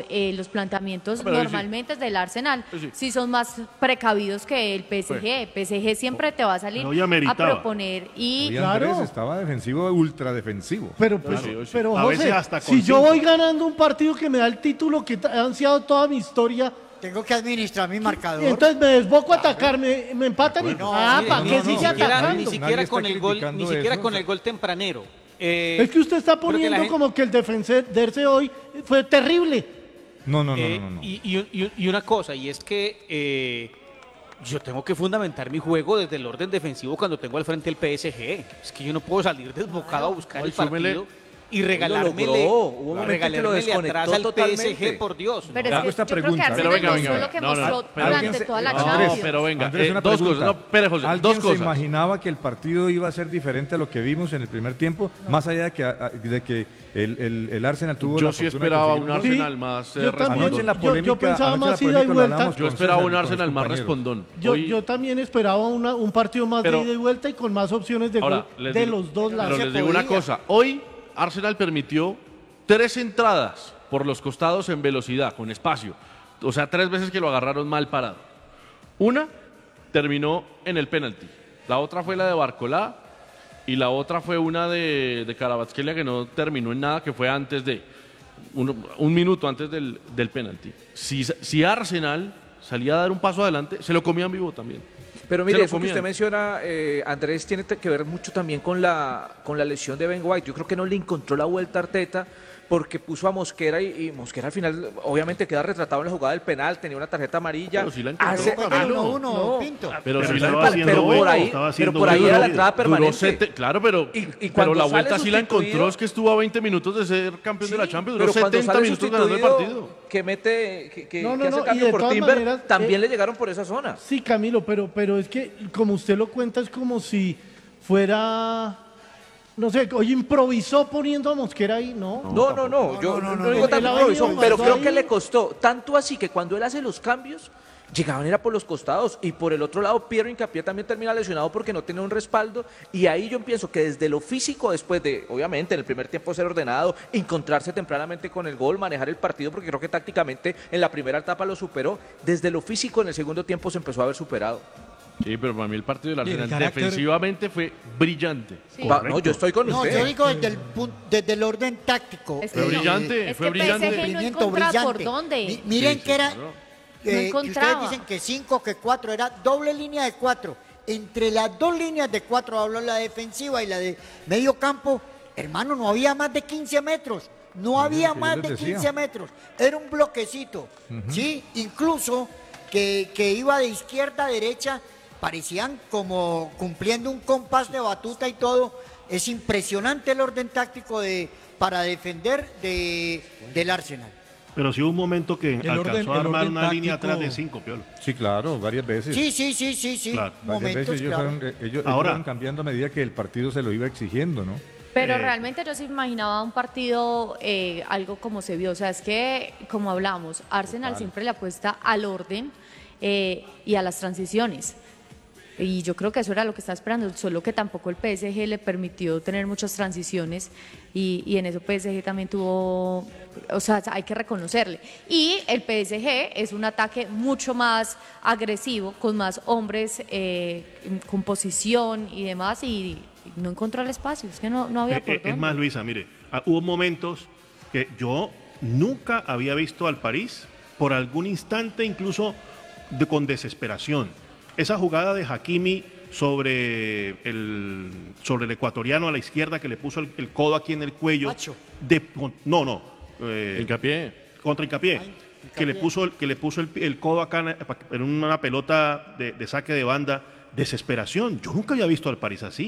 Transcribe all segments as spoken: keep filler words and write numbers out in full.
eh, los planteamientos Pero normalmente sí. del Arsenal Sí, sí. sí son más precavidos que el P S G. Pues. P S G siempre te va a salir No, ya a meritaba. proponer y Hoy Claro. Andrés estaba defensivo, ultra defensivo. Pero, pues, sí, hoy sí. pero A José, veces hasta con si yo cinco. voy ganando un partido que me da el título que ha ansiado toda mi historia, Tengo que administrar mi marcador. y entonces me desboco a atacar, me, me empatan y... No, ah, sí, ¿para no, qué no, sigue ni siquiera, atacando? ni Nadie siquiera está con el gol, ni criticando siquiera eso. con el gol tempranero. Eh, Es que usted está porque la poniendo gente- como que el defenderse hoy fue terrible. No, no, no, eh, no, no. no. y, y- y una cosa, y es que eh, yo tengo que fundamentar mi juego desde el orden defensivo cuando tengo al frente el P S G. Es que yo no puedo salir desbocado a buscar No, y el súmele- partido y regalármele, logró. Hubo un momento en que lo regalármele atrás desconectó al P S G, totalmente. por Dios. pero Le es hago que esta yo creo que pregunta. Arsenal Pero venga, mostró venga, lo que no, no, mostró pero durante alguien se- toda la no, Champions. pero venga, Andrés, eh, una dos pregunta. cosas. No, espere, José, ¿Alguien dos se cosas. imaginaba que el partido iba a ser diferente a lo que vimos en el primer tiempo? Más allá de que, a- de que el, el- el Arsenal tuvo Yo la sí fortuna de esperaba conseguir un gol. Arsenal Sí, más eh, yo también. Anoche en la Yo- polémica, yo pensaba anoche en la más ida y polémica lo vuelta. hablábamos Yo con esperaba César un y con los Arsenal más compañeros. respondón. Yo, Hoy- yo también esperaba una- un partido más Pero- de ida y vuelta y con más opciones de Ahora, gol les de digo- los dos lados. Pero Se les digo una podía. cosa. Hoy Arsenal permitió tres entradas por los costados en velocidad, con espacio. O sea, tres veces que lo agarraron mal parado. Una terminó en el penalti. La otra fue la de Barcolá. Y la otra fue una de, de Kvaratskhelia que no terminó en nada, que fue antes de... Un, un minuto antes del, del penalti. Si, si Arsenal salía a dar un paso adelante, se lo comían vivo también. Pero Se mire, lo eso que comían. usted menciona, eh, Andrés, tiene que ver mucho también con la, con la lesión de Ben White. Yo creo que no le encontró la vuelta a Arteta porque puso a Mosquera y, y Mosquera al final obviamente queda retratado en la jugada del penal, tenía una tarjeta amarilla. Pero sí la encontró, Hace- Fue Camilo. uno uno, No. Pinto. Pero, Pero sí la estaba encontró. haciendo pero por bueno, ahí, estaba pero haciendo por ahí bueno. era la entrada Duró permanente. sete- claro, pero, Y- y pero cuando la sale vuelta sí la encontró, sustituido- es que estuvo a veinte minutos de ser campeón de la Champions, duró pero cuando setenta sale minutos ganando el sustituido, partido. que mete, que, que- No, no, que hace no, y cambio de por todas Timber, maneras, también eh, le llegaron por esa zona. Sí, Camilo, pero, pero es que como usted lo cuenta es como si fuera, no sé, hoy improvisó poniendo a Mosquera ahí, ¿no? No, no, no, yo no, no, no, no, digo no. tanto Él ha improvisó, venido pero jugando creo ahí. que le costó tanto así que cuando él hace los cambios llegaban era por los costados y por el otro lado Piero Hincapié también termina lesionado porque no tiene un respaldo y ahí yo pienso que desde lo físico después de obviamente en el primer tiempo ser ordenado, encontrarse tempranamente con el gol, manejar el partido porque creo que tácticamente en la primera etapa lo superó, desde lo físico en el segundo tiempo se empezó a ver superado. Sí, pero para mí el partido del Y el Arsenal carácter- defensivamente fue brillante. Va- no, yo estoy con No, usted. yo digo desde el, pun- desde el orden táctico. Es Fue que no. brillante, Es fue que brillante. P S G no Cumplimiento encontraba por brillante. dónde. Mi- miren Sí, sí, que era, claro. eh, que encontraba. ustedes dicen que cinco, que cuatro, era doble línea de cuatro. Entre las dos líneas de cuatro, hablo la defensiva y la de medio campo, hermano, no había más de quince metros. No había que yo más les de decía. quince metros. Era un bloquecito, ¿sí? Incluso que, que iba de izquierda a derecha, parecían como cumpliendo un compás de batuta y todo. Es impresionante el orden táctico de, para defender de, del Arsenal. Pero sí hubo un momento que El alcanzó orden- a el armar orden una línea táctico- atrás de cinco, Piolo. Sí, claro, varias veces. Sí, sí, sí, sí, sí. Claro, Varias Momentos, veces ellos, claro. fueron, eh, ellos, ellos Ahora- fueron cambiando a medida que el partido se lo iba exigiendo, ¿no? Pero Eh, realmente yo sí imaginaba un partido, eh, algo como se vio. O sea, es que, como hablamos, Arsenal siempre le apuesta al orden eh, y a las transiciones. Y yo creo que eso era lo que estaba esperando, solo que tampoco el P S G le permitió tener muchas transiciones y, y en eso P S G también tuvo, o sea, hay que reconocerle. Y el P S G es un ataque mucho más agresivo, con más hombres, eh, con posición y demás, y no encontró el espacio, es que no, no había Eh, por eh, dónde. es más, Luisa, mire, ah, hubo momentos que yo nunca había visto al París por algún instante, incluso de- con desesperación. Esa jugada de Hakimi sobre el, sobre el ecuatoriano a la izquierda que le puso el, el codo aquí en el cuello. Macho. De, con- no, no. eh, Hincapié. contra Hincapié. Ay, Que le Hincapié. puso, el- que le puso el, el codo acá en, en una pelota de, de saque de banda. Desesperación. Yo nunca había visto al París así.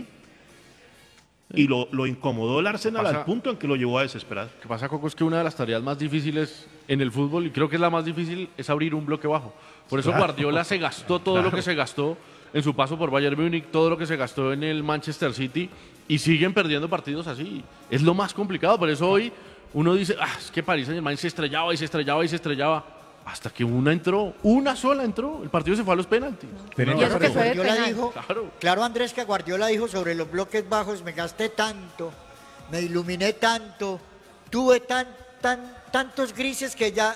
Y lo, lo incomodó el Arsenal Pasa- al punto en que lo llevó a desesperar. Lo que pasa, Coco, es que una de las tareas más difíciles en el fútbol, y creo que es la más difícil, es abrir un bloque bajo. Por eso Guardiola se gastó todo lo que se gastó en su paso por Bayern Múnich, todo lo que se gastó en el Manchester City, y siguen perdiendo partidos así. Es lo más complicado. Por eso hoy uno dice, ah, es que París Saint-Germain se estrellaba y se estrellaba y se estrellaba. Hasta que una entró, una sola entró. El partido se fue a los penaltis. Tenían Y que eso que hacer- fue de Guardiola penal. dijo, Claro. claro, Andrés, que Guardiola dijo sobre los bloques bajos, me gasté tanto, me iluminé tanto, tuve tan, tan, tantos grises que ya